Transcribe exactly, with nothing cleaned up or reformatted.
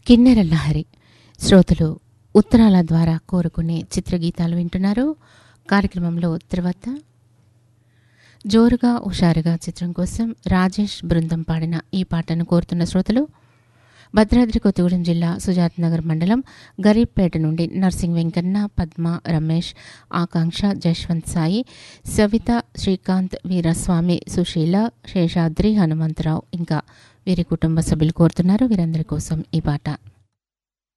కిన్నెర లహరి శ్రోతలు ఉత్తరాల ద్వారా కోరుకునే చిత్రగీతాలు వింటున్నారు. కార్యక్రమంలో తర్వాత జోరుగా హుషారుగా చిత్రం కోసం రాజేష్ బృందం పాడిన ఈ పాటను కోరుతున్న శ్రోతలు భద్రాద్రి కొత్తగూడెం జిల్లా సుజాత్ నగర్ మండలం గరీబ్పేట నుండి నర్సింగ్ వెంకన్న, పద్మ, రమేష్, ఆకాంక్ష, జశ్వంత్ సాయి, సవిత, శ్రీకాంత్, వీరస్వామి, సుశీల, శేషాద్రి, హనుమంతరావు ఇంకా వీరి కుటుంబ సభ్యులు కోరుతున్నారు. వీరందరి కోసం ఈ పాట.